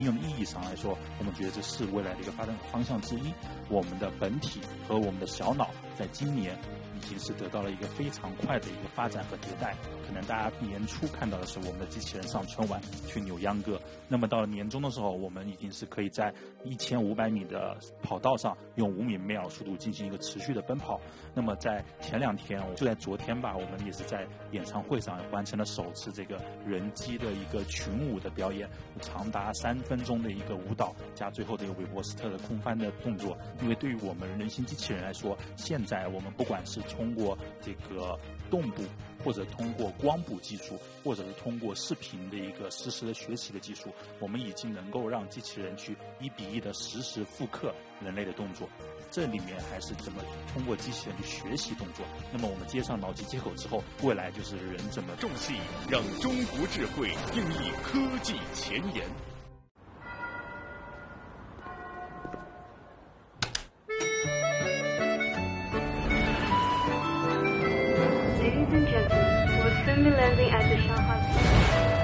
应用的意义上来说，我们觉得这是未来的一个发展方向之一。我们的本体和我们的小脑在今年已经是得到了一个非常快的一个发展和迭代。可能大家年初看到的是我们的机器人上春晚去扭秧歌，那么到了年终的时候，我们已经是可以在1500米的跑道上用5米每秒速度进行一个持续的奔跑。那么在前2天，就在昨天吧，我们也是在演唱会上完成了首次这个人机的一个群舞的表演，长达3分钟的一个舞蹈加最后的一个韦伯斯特的空翻的动作。因为对于我们人形机器人来说，现在我们不管是通过这个动捕，或者通过光谱技术，或者是通过视频的一个实时的学习的技术，我们已经能够让机器人去1比1的实时复刻人类的动作。这里面还是怎么通过机器人去学习动作。那么我们接上脑机接口之后，未来就是人怎么重戏，让中国智慧应以科技前沿。 Ladies and gentlemen, we'll soon be landing at the Shanghai.